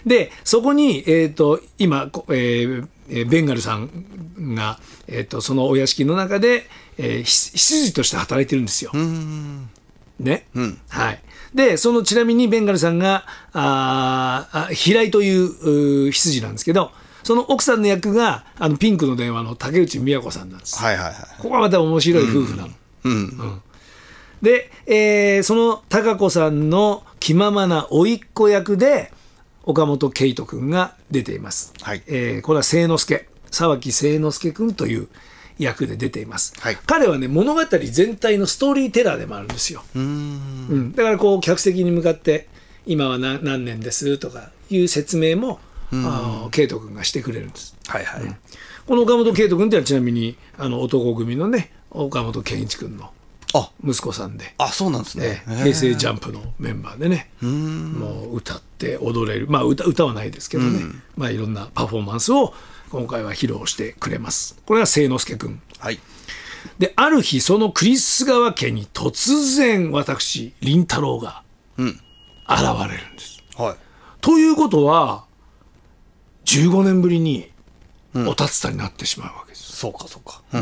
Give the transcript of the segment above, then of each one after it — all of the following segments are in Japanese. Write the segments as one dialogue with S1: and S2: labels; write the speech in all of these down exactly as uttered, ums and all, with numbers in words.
S1: でそこに、えー、と今、えー、ベンガルさんが、えー、とそのお屋敷の中で、えー、執事として働いてるんですよ。
S2: うん
S1: ね、
S2: うん、
S1: はい。でそのちなみにベンガルさんがああ平井という執事なんですけど、その奥さんの役があのピンクの電話の竹内美和子さんなんです。
S2: はいはいはい。
S1: ここはまた面白い夫婦なの。
S2: うんうんうん、
S1: で、えー、その貴子さんの気ままな甥っ子役で岡本圭人君が出ています。
S2: はい、
S1: えー、これは清之助、沢木清之助君という役で出ています。
S2: はい、
S1: 彼はね物語全体のストーリーテラーでもあるんですよ。
S2: うーん、
S1: うん、だからこう客席に向かって今は 何, 何年ですとかいう説明も圭人君がしてくれるんです。
S2: はいはい、うん、
S1: この岡本圭人君ってのはちなみにあの男組のね岡本健一君の息子さんで、
S2: あ、そうなんですね。
S1: えー、平成ジャンプのメンバーでね、
S2: うーん、
S1: もう歌って踊れる、まあ 歌, 歌はないですけどね、うん、まあいろんなパフォーマンスを今回は披露してくれます。これが清之助君。
S2: はい。
S1: である日その栗栖川家に突然私凛太郎が現れるんです。
S2: うん、はい。
S1: ということはじゅうごねんぶりにおたつさんになってしまうわけです。
S2: うん、そうかそうか。
S1: うん。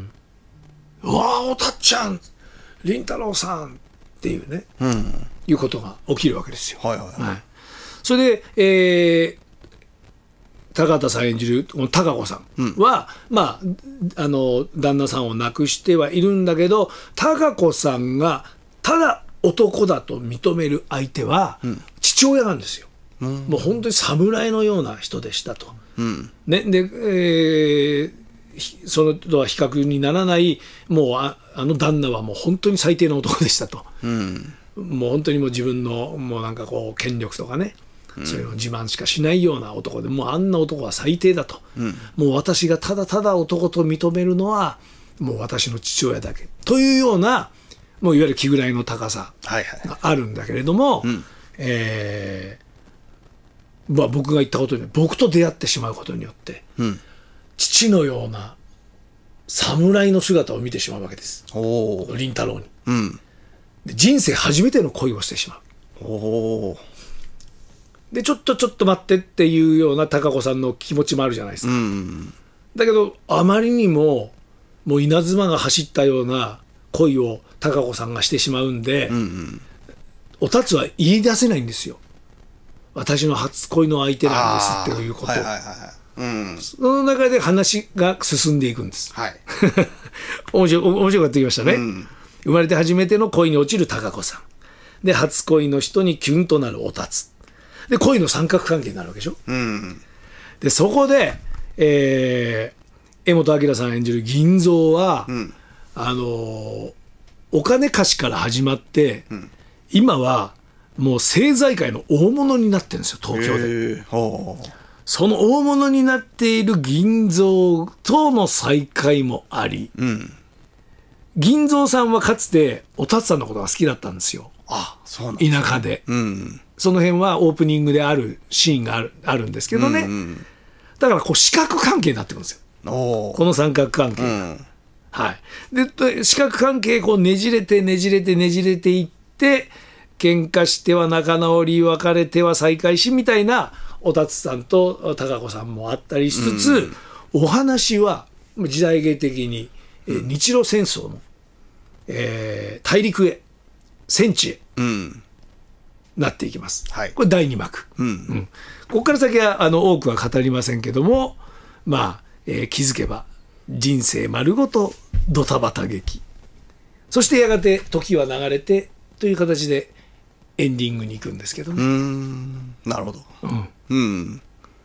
S1: うん、うわあおたっちゃん凛太郎さんっていうね、うん、いうことが起きるわけですよ。
S2: はいはいはい。はい、
S1: それで、えー、高畑さん演じるこの貴子さんは、うん、まああの旦那さんを亡くしてはいるんだけど、貴子さんがただ男だと認める相手は父親なんですよ。うん、もう本当に侍のような人でしたと。うんね、で、えー、そのとは比較にならないもう あ, あの旦那はもう本当に最低の男でしたと。うん、もう本当にもう自分のもうなんかこう権力とかね、うん、そういうの自慢しかしないような男で、もうあんな男は最低だと、うん、もう私がただただ男と認めるのはもう私の父親だけというような、もういわゆる気ぐらいの高さがあるんだけれども、はいはい、うん、えーまあ、僕が言ったことに僕と出会ってしまうことによって、うん、父のような侍の姿を見てしまうわけです、お凛太郎に、うん、で人生初めての恋をしてしまう。おでちょっとちょっと待ってっていうような貴子さんの気持ちもあるじゃないですか、うん、だけどあまりにももう稲妻が走ったような恋を貴子さんがしてしまうんで、うんうん、おたつは言い出せないんですよ。私の初恋の相手なんですっていうことを、はいはいはい、うん、その中で話が進んでいくんです、はい、面白面白くなってきましたね、うん、生まれて初めての恋に落ちる貴子さんで、初恋の人にキュンとなるおたつで、恋の三角関係になるわけでしょ、うん、でそこで、えー、柄本明さん演じる銀蔵は、うん、あのー、お金貸しから始まって、うん、今はもう政財界の大物になってるんですよ、東京で。その大物になっている銀蔵との再会もあり、うん、銀蔵さんはかつておたつさんのことが好きだったんですよ。
S2: あ、そうなんですね、
S1: 田舎で、うん、その辺はオープニングであるシーンがある、あるんですけどね、うんうん、だからこう四角関係になってくるんですよ、この三角関係が、うん、はい、で四角関係こうねじれてねじれてねじれていって、喧嘩しては仲直り、別れては再会しみたいなおたつさんと貴子さんもあったりしつつ、うん、お話は時代劇的に、うん、日露戦争の、えー、大陸へ戦地へ、うん、なっていきます、はい、これだいに幕、うんうん、ここから先はあの多くは語りませんけども、まあ、えー、気づけば人生丸ごとドタバタ劇、そしてやがて時は流れてという形でエンディングに行くんですけどね。うーん、
S2: なるほど、
S1: うんうん、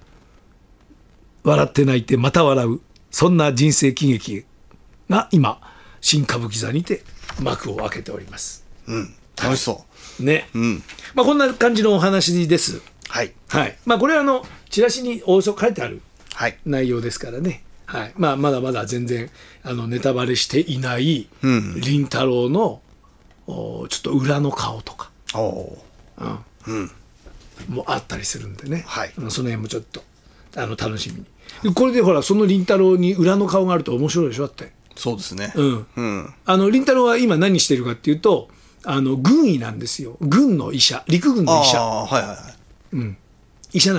S1: 笑って泣いてまた笑う、そんな人生喜劇が今新歌舞伎座にて幕を開けております、
S2: うん、楽しそう、
S1: ね、うん、まあ、こんな感じのお話です。
S2: はい、
S1: はい、まあ、これはあのチラシにおおよそ書いてある内容ですからね、はい、まあ、まだまだ全然あのネタバレしていない凛太郎のちょっと裏の顔とか、お、うんうん、もあったりするんでね、はい、その辺もちょっとあの楽しみに。これでほらその凛太郎に裏の顔があると面白いでしょ。だって
S2: そうですね、
S1: うんうん、あの凛太郎は今何してるかっていうと、あの軍医なんですよ。軍の医者、陸軍の医者、
S2: あ、はいはいはい、
S1: うん、医者